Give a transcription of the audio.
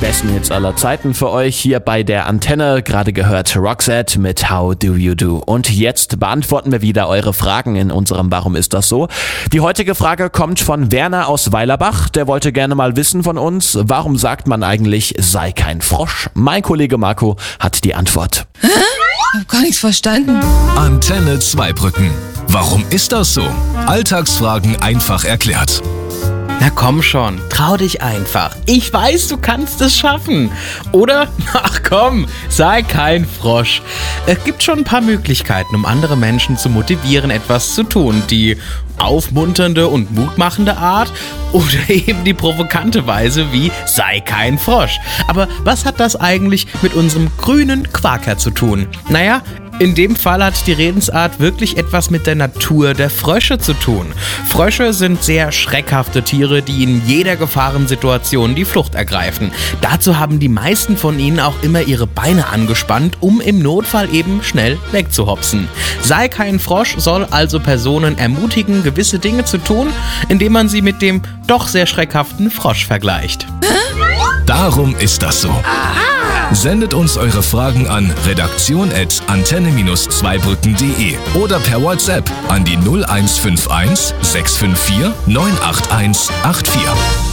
besten Hits aller Zeiten für euch hier bei der Antenne. Gerade gehört Roxette mit How Do You Do. Und jetzt beantworten wir wieder eure Fragen in unserem Warum ist das so? Die heutige Frage kommt von Werner aus Weilerbach. Der wollte gerne mal wissen von uns, warum sagt man eigentlich, sei kein Frosch? Mein Kollege Marco hat die Antwort. Ich hab gar nichts verstanden. Antenne Zweibrücken. Warum ist das so? Alltagsfragen einfach erklärt. Na komm schon, trau dich einfach. Ich weiß, du kannst es schaffen. Oder? Ach komm, sei kein Frosch. Es gibt schon ein paar Möglichkeiten, um andere Menschen zu motivieren, etwas zu tun. Die aufmunternde und mutmachende Art oder eben die provokante Weise wie sei kein Frosch. Aber was hat das eigentlich mit unserem grünen Quaker zu tun? Naja, in dem Fall hat die Redensart wirklich etwas mit der Natur der Frösche zu tun. Frösche sind sehr schreckhafte Tiere, die in jeder Gefahrensituation die Flucht ergreifen. Dazu haben die meisten von ihnen auch immer ihre Beine angespannt, um im Notfall eben schnell wegzuhopsen. Sei kein Frosch soll also Personen ermutigen, gewisse Dinge zu tun, indem man sie mit dem doch sehr schreckhaften Frosch vergleicht. Darum ist das so. Sendet uns eure Fragen an redaktion@antenne-zweibrücken.de oder per WhatsApp an die 0151 654 98184.